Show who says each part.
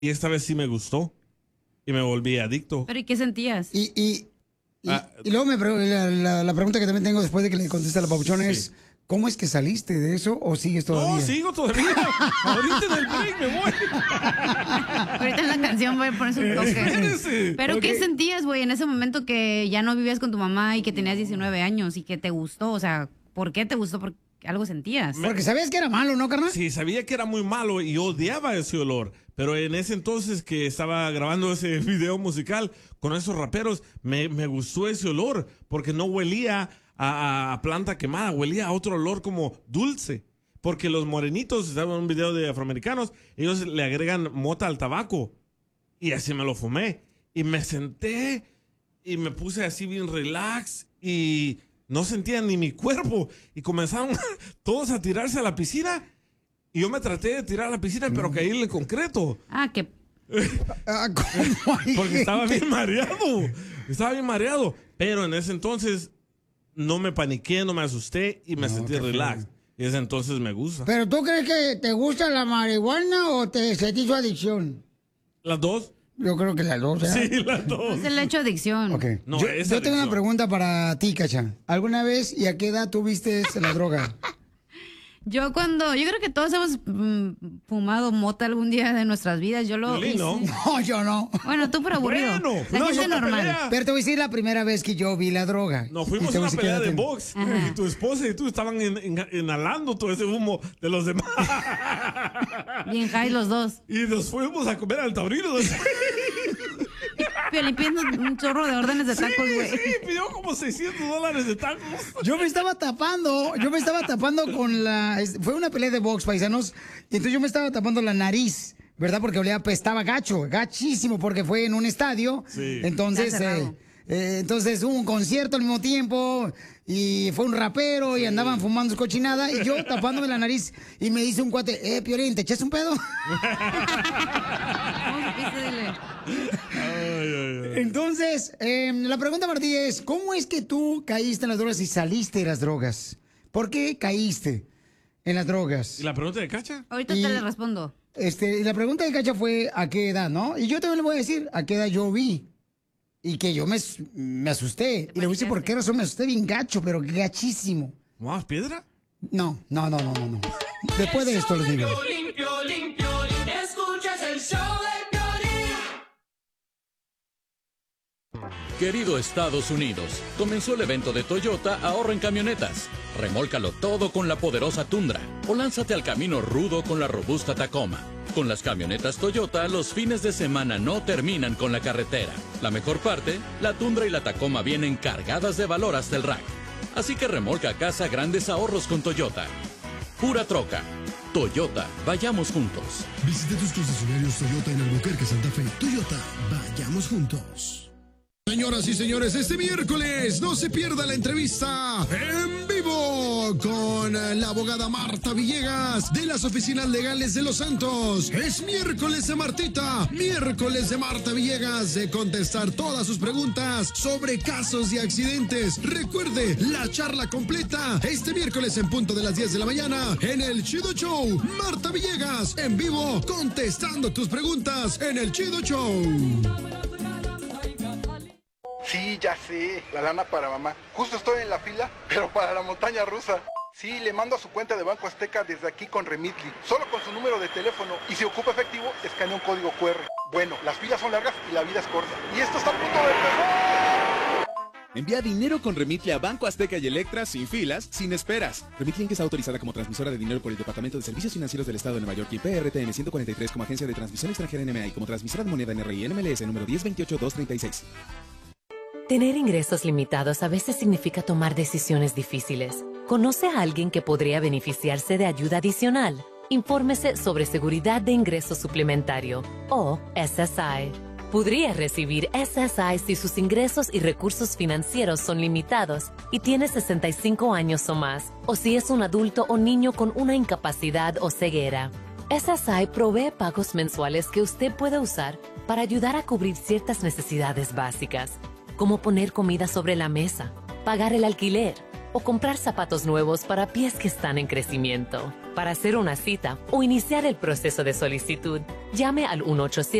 Speaker 1: Y esta vez sí me gustó. Y me volví adicto.
Speaker 2: ¿Pero y qué sentías?
Speaker 3: Y luego la pregunta que también tengo después de que le conteste a la papuchona es, ¿cómo es que saliste de eso o sigues todavía?
Speaker 1: No, sigo todavía. Ahorita en el break me voy.
Speaker 2: Ahorita en la canción voy a poner su toque.
Speaker 1: Espérese.
Speaker 2: ¿Pero qué sentías, güey, en ese momento que ya no vivías con tu mamá y que tenías 19 años y que te gustó? O sea, ¿por qué te gustó? Porque algo sentías.
Speaker 3: Porque sabías que era malo, ¿no, carnal?
Speaker 1: Sí, sabía que era muy malo y odiaba ese olor. Pero en ese entonces que estaba grabando ese video musical con esos raperos, me gustó ese olor porque no huelía a planta quemada, huelía a otro olor como dulce. Porque los morenitos, estaba en un video de afroamericanos, ellos le agregan mota al tabaco. Y así me lo fumé. Y me senté y me puse así bien relax y no sentía ni mi cuerpo. Y comenzaron todos a tirarse a la piscina. Y yo me traté de tirar a la piscina, pero caí en el concreto. Porque estaba bien mareado. Estaba bien mareado. Pero en ese entonces no me paniqué, no me asusté y me sentí relax. Y desde entonces me gusta.
Speaker 3: ¿Pero tú crees que te gusta la marihuana o se te hizo adicción?
Speaker 1: ¿Las dos?
Speaker 3: Yo creo que las dos, ¿eh?
Speaker 1: Sí, las dos.
Speaker 2: Es el hecho de adicción.
Speaker 3: Ok.
Speaker 1: No,
Speaker 3: yo tengo una pregunta para ti, Cacha. ¿Alguna vez y a qué edad tuviste la droga?
Speaker 2: Yo creo que todos hemos fumado mota algún día de nuestras vidas. Yo lo hice.
Speaker 3: No, yo no.
Speaker 2: Bueno, tú por aburrido. La gente normal.
Speaker 3: Pero te voy a decir la primera vez que yo vi la droga.
Speaker 1: Nos fuimos a una pelea de box. Y tu esposa y tú estaban inhalando todo ese humo de los demás.
Speaker 2: Bien high los dos.
Speaker 1: Y nos fuimos a comer al taurino.
Speaker 2: Limpiando un chorro de órdenes de tacos, güey.
Speaker 1: Sí, pidió como $600 de tacos.
Speaker 3: Yo me estaba tapando con la... Fue una pelea de box, paisanos, y entonces yo me estaba tapando la nariz, ¿verdad? Porque apestaba gachísimo, porque fue en un estadio. Sí. Entonces hubo un concierto al mismo tiempo, y fue un rapero, y andaban fumando su cochinada, y yo tapándome la nariz, y me dice un cuate, Piolín, ¿te echaste un pedo? Entonces, la pregunta para ti es, ¿cómo es que tú caíste en las drogas y saliste de las drogas? ¿Por qué caíste en las drogas?
Speaker 1: ¿Y la pregunta de Cacha?
Speaker 2: Ahorita te la respondo.
Speaker 3: La pregunta de Cacha fue ¿a qué edad, no? Y yo también le voy a decir a qué edad yo vi. Y que yo me asusté. Y le voy a decir por qué razón me asusté bien gacho, pero gachísimo.
Speaker 1: ¿Más piedra?
Speaker 3: No. Después de esto les digo.
Speaker 4: Escuchas el show de Piolín.
Speaker 5: Querido Estados Unidos, comenzó el evento de Toyota Ahorro en Camionetas. Remólcalo todo con la poderosa Tundra o lánzate al camino rudo con la robusta Tacoma. Con las camionetas Toyota, los fines de semana no terminan con la carretera. La mejor parte, la Tundra y la Tacoma vienen cargadas de valor hasta el rack. Así que remolca a casa grandes ahorros con Toyota. Pura troca. Toyota, vayamos juntos.
Speaker 6: Visita tus concesionarios Toyota en Albuquerque, Santa Fe. Toyota, vayamos juntos. Señoras y señores, este miércoles no se pierda la entrevista en vivo con la abogada Marta Villegas de las Oficinas Legales de Los Santos. Es miércoles de Martita, miércoles de Marta Villegas de contestar todas sus preguntas sobre casos y accidentes. Recuerde, la charla completa este miércoles en punto de las 10 de la mañana en el Chido Show. Marta Villegas en vivo contestando tus preguntas en el Chido Show.
Speaker 7: Sí, ya sé, la lana para mamá. Justo estoy en la fila, pero para la montaña rusa. Sí, le mando a su cuenta de Banco Azteca desde aquí con Remitly, solo con su número de teléfono. Y si ocupa efectivo, escanea un código QR. Bueno, las filas son largas y la vida es corta. Y esto está a punto de empezar.
Speaker 8: Envía dinero con Remitly a Banco Azteca y Electra sin filas, sin esperas. Remitly Inc. está autorizada como transmisora de dinero por el Departamento de Servicios Financieros del Estado de Nueva York y PRTN 143 como agencia de transmisión extranjera NMA y como transmisora de moneda NRI NMLS número 1028236.
Speaker 9: Tener ingresos limitados a veces significa tomar decisiones difíciles. ¿Conoce a alguien que podría beneficiarse de ayuda adicional? Infórmese sobre Seguridad de Ingreso Suplementario, o SSI. Podría recibir SSI si sus ingresos y recursos financieros son limitados y tiene 65 años o más, o si es un adulto o niño con una incapacidad o ceguera. SSI provee pagos mensuales que usted puede usar para ayudar a cubrir ciertas necesidades básicas, como poner comida sobre la mesa, pagar el alquiler, o comprar zapatos nuevos para pies que están en crecimiento. Para hacer una cita o iniciar el proceso de solicitud, llame al 1-800